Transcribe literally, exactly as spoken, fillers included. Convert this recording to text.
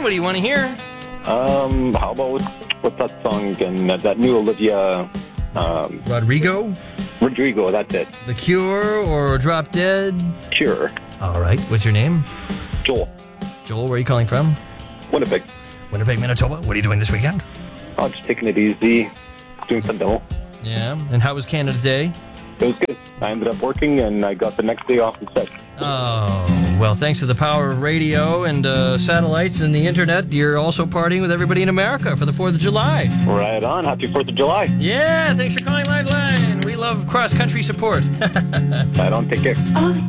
What do you want to hear? Um, how about, what's that song again? That, that new Olivia... Um, Rodrigo? Rodrigo, that's it. The Cure or Drop Dead? Cure. All right. What's your name? Joel. Joel, where are you calling from? Winnipeg. Winnipeg, Manitoba. What are you doing this weekend? Oh, just taking it easy, doing some demo. Yeah. And how was Canada Day? It was good. I ended up working, and I got the next day off instead. Oh, well, thanks to the power of radio and uh, satellites and the internet, you're also partying with everybody in America for the fourth of July. Right on. Happy fourth of July. Yeah, thanks for calling Liveline. We love cross-country support. I don't take care. Oh,